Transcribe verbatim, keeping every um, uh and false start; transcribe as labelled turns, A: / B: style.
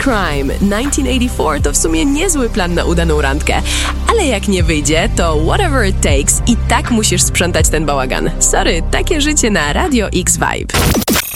A: Crime tysiąc dziewięćset osiemdziesiąty czwarty to w sumie niezły plan na udaną randkę. Ale jak nie wyjdzie, to whatever it takes i tak musisz sprzątać ten bałagan. Sorry, takie życie na Radio X Vibe.